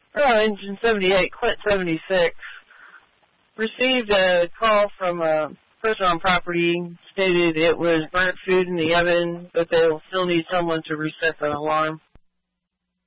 Engine 78, Clint 76. Received a call from a person on property, stated it was burnt food in the oven, but they'll still need someone to reset the alarm.